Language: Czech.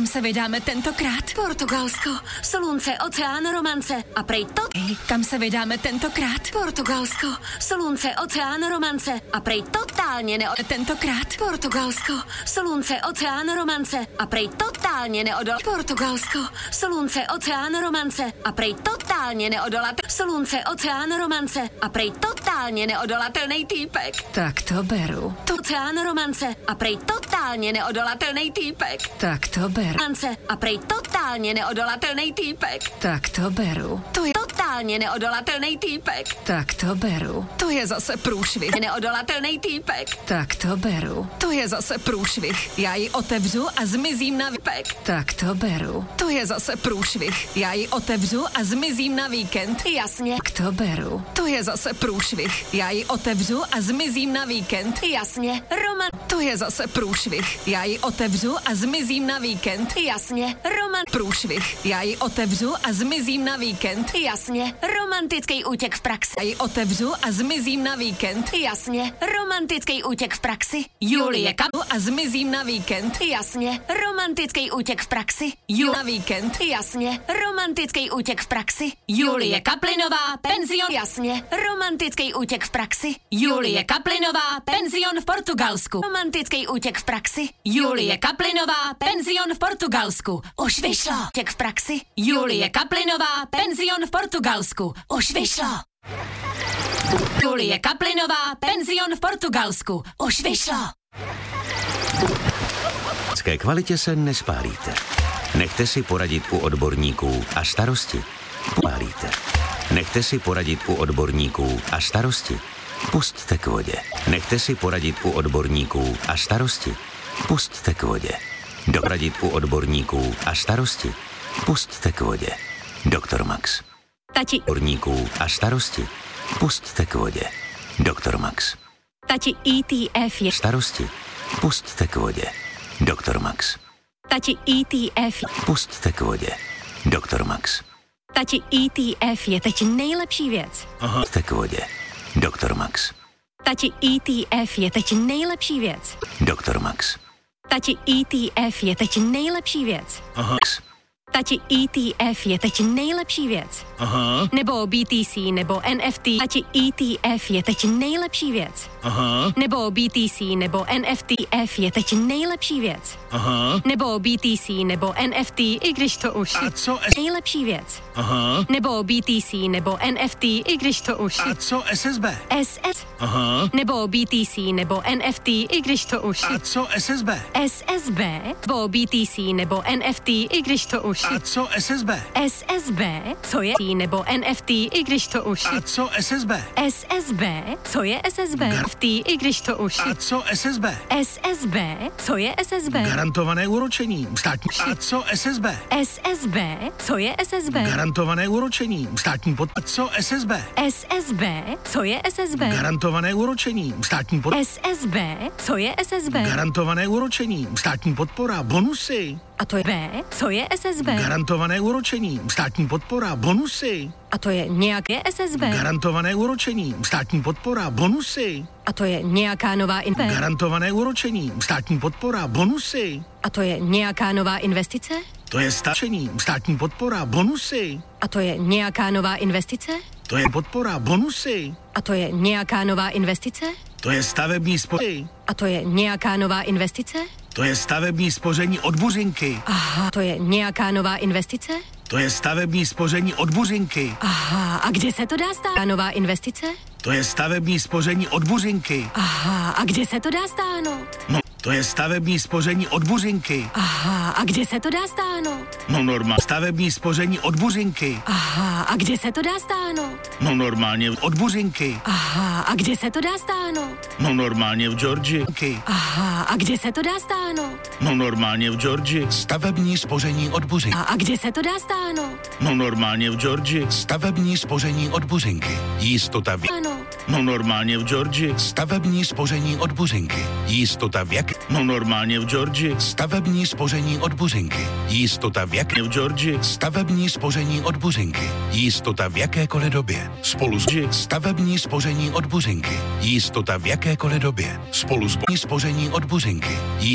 kam se vydáme tentokrát? Portugalsko, slunce, oceán, romance a prej to... Kam se vydáme tentokrát? Portugalsko, slunce, oceán, romance a prej totálně Tentokrát? Portugalsko, slunce, oceán, romance a prej totálně Portugalsko, slunce, oceán, romance a prej totálně Slunce, oceán, romance a prej totálně neodolatelný týpek. Tak to beru. Oceán, romance a prej totálně neodolatelný týpek. Tak to beru. Romance a prej totálně neodolatelný týpek. Tak to beru. To je totálně neodolatelný týpek. Tak to beru. To je zase průšvih. Neodolatelný týpek. Tak to beru. To je zase průšvih. Já ji otevřu a zmizím na Týpek. Tak to beru. To je zase průšvih. Já ji otevřu a zmizím na víkend. Jasně. Tak to beru. To je zase průšvih. Já ji otevřu a zmizím na víkend. Jasně. Roman. To je zase průšvih. Já ji otevřu a zmizím na víkend. Jasně. Roman. Průšvih. Já ji otevřu a zmizím na víkend. Jasně. Romantický útěk v praxi. Já ji otevřu a zmizím na víkend. Jasně. Romantický útěk v praxi. Julie Kapu a zmizím na víkend. Jasně. Romantický útěk v praxi. Na víkend. Jasně. Romantický útěk v praxi. Julie Kaplinová, penzion. Jasně. Romantický útěk v praxi. Julie Kaplinová, penzion v Portugalsku. Romantický útěk v praxi. Julie Kaplinová, penzion v Portugalsku. Už vyšlo. Útěk v praxi. Julie Kaplinová, penzion v Portugalsku. Už vyšlo. Julie Kaplinová, penzion v Portugalsku. Už vyšlo. Ke kvalitě se nespálíte. Nechte si poradit u odborníků a starosti. Pálíte. Nechte si poradit u odborníků a starosti. Pusťte k vodě. Nechte si poradit u odborníků a starosti. Pusťte k vodě. Doradit u odborníků a starosti. Pusťte k vodě. Doktor Max. Tati. Odborníků a starosti. Pusťte k vodě. Doktor Max. Tati, ETF je. Starosti. Pusťte k vodě. Doktor Max. Tati, ETF. Pusťte k vodě. Doktor Max. Tati, ETF je teď nejlepší věc. Pusťte k vodě. Doktor Max. Tati, ETF je teď nejlepší věc. Doktor Max. Tati, ETF je teď nejlepší věc. Max. Tati, ETF je teď nejlepší věc. Nebo BTC, nebo NFT. Tati, ETF je teď nejlepší věc. Nebo BTC, nebo NFT. F je teď nejlepší věc. Nebo BTC, nebo NFT, i když to už. A co Nejlepší věc. Nebo BTC, nebo NFT, i když to už. A co SSB? SS. Nebo BTC, nebo NFT, i když to už. A co SSB? SSB. Nebo BTC, nebo NFT, i když to už. A co SSB? SSB. Co je nebo NFT, i když to už. A co SSB? SSB. Co je SSB? NFT, i když to už. A co SSB? SSB. Co je SSB? Garantované úročení. Státní. A co SSB? SSB. Co je SSB? Garantované úročení. Státní pod. A co SSB? SSB. Co je SSB? Garantované úročení. Státní pod. SSB. Co je SSB? Garantované úročení. Státní podpora. Bonusy. A to je B. Co je SSB? Garantované úročení. Státní podpora. Bonusy. A to je nějaké SSB? Garantované úročení. Státní podpora. Bonusy. A to je nějaká nová Garantované úročení. Státní podpora. Bonusy. A to je nějaká nová investice? To je stačení. Státní podpora. Bonusy. A to je nějaká nová investice? To je podpora. Bonusy. A to je nějaká nová investice? To je stavební spoření. A to je nějaká nová investice? To je stavební spoření od Buřinky. Aha, to je nějaká nová investice? To je stavební spoření od Buřinky. Aha, a kde se to dá stát? Nová investice? To je stavební spoření od Buřinky. Aha, a kde se to dá stáhnout? No, to je stavební spoření od Buřinky. Aha, a kde se to dá stáhnout? No normálně. Stavební spoření od Buřinky. Aha, a kde se to dá stáhnout? No normálně od Buřinky. Aha, a kde se to dá stáhnout? No normálně v Georgii. Aha, a kde se to dá stáhnout? No normálně v Georgii. Stavební spoření od Buřinky. A kde se to dá stáhnout? No normálně v Georgii. Stavební spoření od Buřinky. Jistota věk. No normálně v Georgii. Stavební spoření od Buřinky. Jistota věk. No normálně v Georgii. Stavební spoření od Buřinky. Jistota věk. V Georgii. Stavební spoření od Buřinky. Jistota v jakékoliv době. Spolu s stavební spoření od Buřinky. Jistota v jakékoliv době. Spolu s spoření od Buřinky.